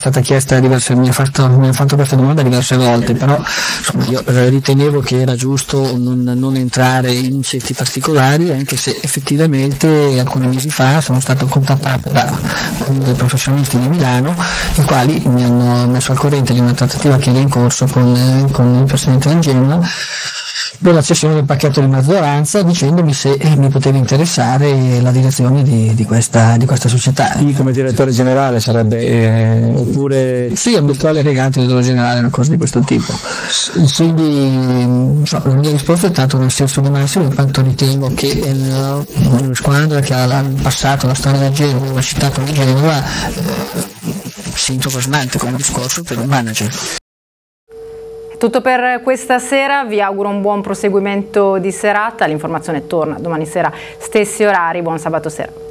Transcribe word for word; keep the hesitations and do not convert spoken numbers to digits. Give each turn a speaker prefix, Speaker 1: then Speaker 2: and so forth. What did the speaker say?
Speaker 1: È stata chiesta diverse, mi ha fatto, mi ha fatto questa domanda diverse volte, però insomma, io ritenevo che era giusto non, non entrare in certi particolari, anche se effettivamente alcuni mesi fa sono stato contattato da dei professionisti di Milano, i quali mi hanno messo al corrente di una trattativa che era in corso con, con il presidente Angela per la cessione del pacchetto di maggioranza, dicendomi se eh, mi poteva interessare la direzione di, di, questa, di questa società.
Speaker 2: Sì, come direttore generale sarebbe, eh, oppure...
Speaker 1: Sì, abituale regante direttore generale, una cosa di questo tipo. Quindi so, la mia risposta è stata nel senso di massimo, in quanto ritengo che eh, una squadra che ha passato la storia del Genova, la città come Genova, eh, si entusiasmante come discorso per un manager.
Speaker 3: Tutto per questa sera, vi auguro un buon proseguimento di serata, l'informazione torna domani sera, stessi orari, buon sabato sera.